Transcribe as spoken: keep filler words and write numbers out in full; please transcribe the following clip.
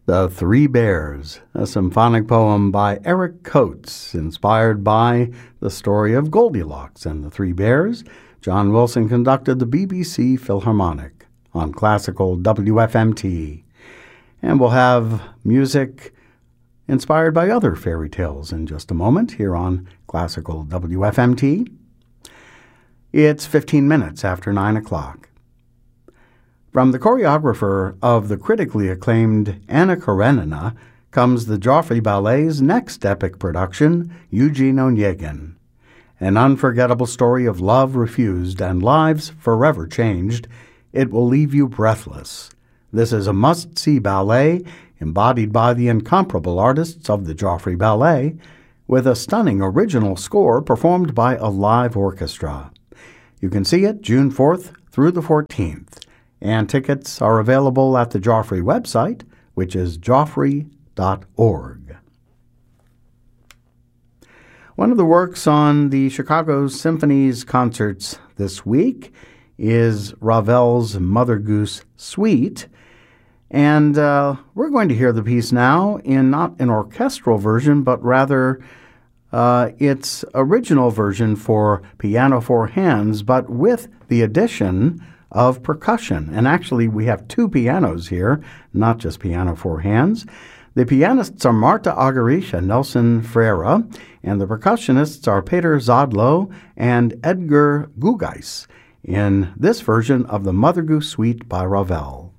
The Three Bears, a symphonic poem by Eric Coates, inspired by the story of Goldilocks and the Three Bears. John Wilson conducted the B B C Philharmonic on classical W F M T. And we'll have music inspired by other fairy tales in just a moment here on classical W F M T. It's fifteen minutes after nine o'clock. From the choreographer of the critically acclaimed Anna Karenina comes the Joffrey Ballet's next epic production, Eugene Onegin. An unforgettable story of love refused and lives forever changed. It will leave you breathless. This is a must-see ballet embodied by the incomparable artists of the Joffrey Ballet, with a stunning original score performed by a live orchestra. You can see it June fourth through the fourteenth. And tickets are available at the Joffrey website, which is joffrey dot org. One of the works on the Chicago Symphony's concerts this week is Ravel's Mother Goose Suite. And uh, we're going to hear the piece now in not an orchestral version, but rather uh, its original version for piano four hands, but with the addition of percussion. And actually, we have two pianos here, not just piano four hands. The pianists are Marta Agarich and Nelson Freire, and the percussionists are Peter Zadlo and Edgar Gugais in this version of the Mother Goose Suite by Ravel.